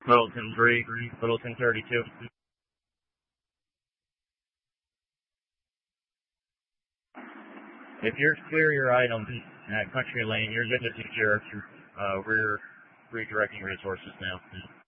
Littleton 3, Littleton 32. If you're to clear your items at Country Lane, you're good to secure. We're redirecting resources now.